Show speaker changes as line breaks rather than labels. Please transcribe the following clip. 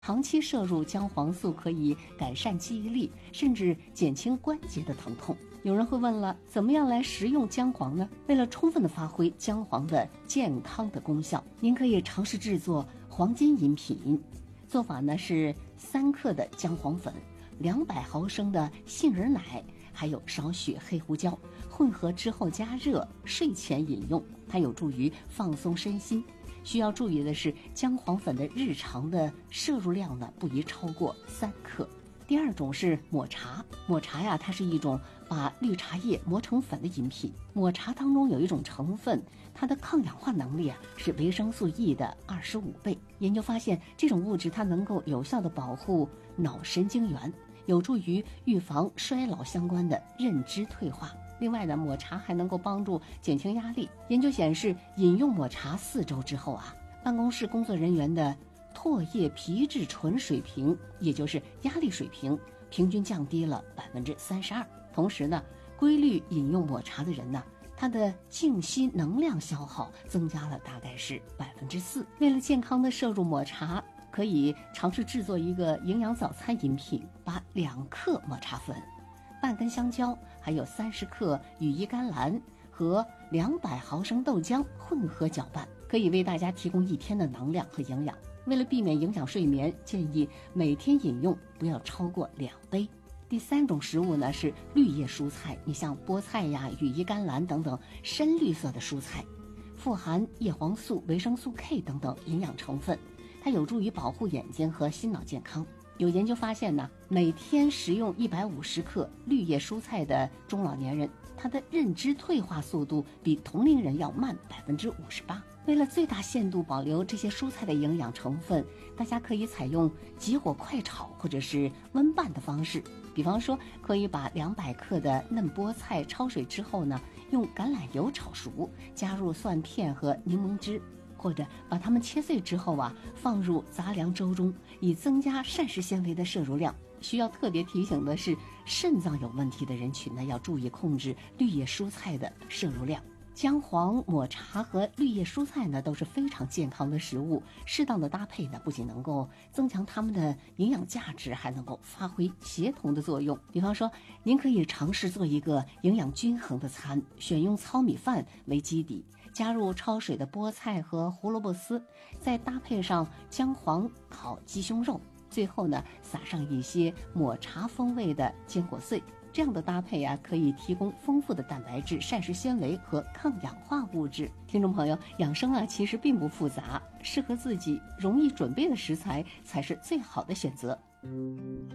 长期摄入姜黄素可以改善记忆力，甚至减轻关节的疼痛。有人会问了，怎么样来食用姜黄呢？为了充分的发挥姜黄的健康的功效，您可以尝试制作黄金饮品。做法呢是3克的姜黄粉，200毫升的杏仁奶，还有少许黑胡椒，混合之后加热，睡前饮用，它有助于放松身心。需要注意的是，姜黄粉的日常的摄入量呢不宜超过3克。第二种是抹茶，抹茶呀，它是一种把绿茶叶磨成粉的饮品。抹茶当中有一种成分，它的抗氧化能力啊是维生素 E 的25倍。研究发现，这种物质它能够有效的保护脑神经元，有助于预防衰老相关的认知退化。另外呢，抹茶还能够帮助减轻压力。研究显示，饮用抹茶4周之后啊，办公室工作人员的唾液皮质醇水平，也就是压力水平，平均降低了32%。同时呢，规律饮用抹茶的人呢，他的静息能量消耗增加了大概是4%。为了健康的摄入抹茶，可以尝试制作一个营养早餐饮品，把2克抹茶粉、半根香蕉，还有30克羽衣甘蓝和200毫升豆浆混合搅拌，可以为大家提供1天的能量和营养。为了避免影响睡眠，建议每天饮用不要超过2杯。第3种食物呢是绿叶蔬菜，你像菠菜呀、羽衣甘蓝等等深绿色的蔬菜，富含叶黄素、维生素 K 等等营养成分，它有助于保护眼睛和心脑健康。有研究发现呢，每天食用150克绿叶蔬菜的中老年人，他的认知退化速度比同龄人要慢58%。为了最大限度保留这些蔬菜的营养成分，大家可以采用急火快炒或者是温拌的方式。比方说，可以把200克的嫩菠菜焯水之后呢，用橄榄油炒熟，加入蒜片和柠檬汁，或者把它们切碎之后啊，放入杂粮粥中，以增加膳食纤维的摄入量。需要特别提醒的是，肾脏有问题的人群呢，要注意控制绿叶蔬菜的摄入量。姜黄、抹茶和绿叶蔬菜呢都是非常健康的食物，适当的搭配呢，不仅能够增强它们的营养价值，还能够发挥协同的作用。比方说，您可以尝试做一个营养均衡的餐，选用糙米饭为基底，加入焯水的菠菜和胡萝卜丝，再搭配上姜黄烤鸡胸肉，最后呢撒上一些抹茶风味的坚果碎。这样的搭配啊，可以提供丰富的蛋白质、膳食纤维和抗氧化物质。听众朋友，养生啊其实并不复杂，适合自己容易准备的食材才是最好的选择。